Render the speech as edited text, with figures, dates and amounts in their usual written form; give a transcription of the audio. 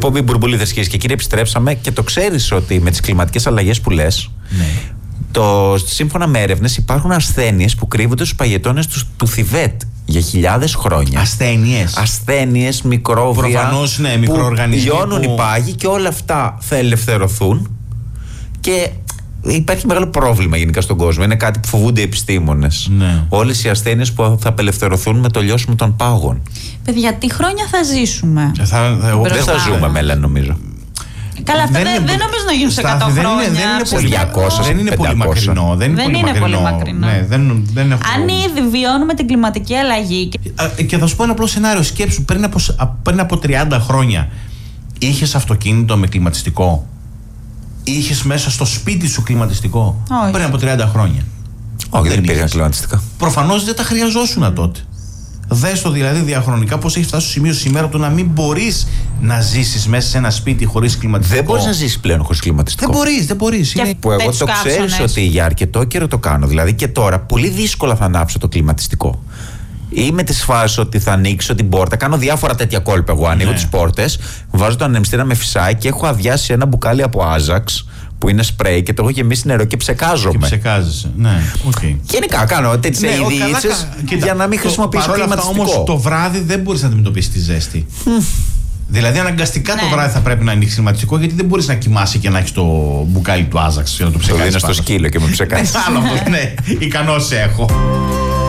εκπομπή Μπουρμπουλίδες, κυρίες και κύριοι, επιστρέψαμε και το ξέρεις ότι με τις κλιματικές αλλαγές που λες, Ναι. Σύμφωνα με έρευνες, υπάρχουν ασθένειες που κρύβονται στους παγετώνες του Θιβέτ για χιλιάδες χρόνια. Ασθένειες, μικρόβια. Προφανώς, ναι, μικροοργανισμοί. Που λιώνουν οι πάγοι και όλα αυτά θα ελευθερωθούν. Και υπάρχει μεγάλο πρόβλημα γενικά στον κόσμο. Είναι κάτι που φοβούνται οι επιστήμονες. Ναι. Όλες οι ασθένειες που θα απελευθερωθούν με το λιώσιμο των πάγων. Παιδιά, τι χρόνια θα ζήσουμε? Δεν θα ζούμε, Μέλα, νομίζω. Καλά, αυτά δεν νομίζω να γίνουν σε 100 χρόνια. Δεν είναι πολύ μακρινό. Δεν είναι πολύ μακρινό. Ναι, δεν έχω... Αν ήδη βιώνουμε την κλιματική αλλαγή. Και θα σου πω ένα απλό σενάριο. Σκέψου, πριν από 30 χρόνια είχες αυτοκίνητο με κλιματιστικό? Είχες μέσα στο σπίτι σου κλιματιστικό? Όχι. Πριν από 30 χρόνια. Όχι, δεν υπήρχαν κλιματιστικά. Προφανώς δεν τα χρειαζόσουν τότε. Δες το δηλαδή διαχρονικά πώς έχει φτάσει στο σημείο σήμερα του να μην μπορείς να ζήσεις μέσα σε ένα σπίτι χωρίς κλιματιστικό. Δεν μπορείς να ζήσεις πλέον χωρίς κλιματιστικό. Δεν μπορείς. Και που εγώ το ξέρεις ότι για αρκετό καιρό το κάνω. Δηλαδή και τώρα πολύ δύσκολα θα ανάψω το κλιματιστικό. Είμαι τη φάση ότι θα ανοίξω την πόρτα. Κάνω διάφορα τέτοια κόλπα. Εγώ ανοίγω τις πόρτες, βάζω το ανεμιστήρα με φυσάει και έχω αδειάσει ένα μπουκάλι από Άζαξ που είναι σπρέι και το έχω γεμίσει νερό και ψεκάζομαι. Και ψεκάζεσαι, ναι. Okay. Γενικά κάνω τέτοιες ειδήσεις για να μην χρησιμοποιήσω κλιματιστικό. Όμως το βράδυ δεν μπορείς να αντιμετωπίσεις τη ζέστη. Δηλαδή αναγκαστικά το βράδυ θα πρέπει να ανοίξεις κλιματιστικό, γιατί δεν μπορείς να κοιμάσαι και να έχεις το μπουκάλι του Άζαξ για να το ψεκάζεις. Το δίνω στο σκύλο και με ψεκάζεις. Ναι, ικανός έχω.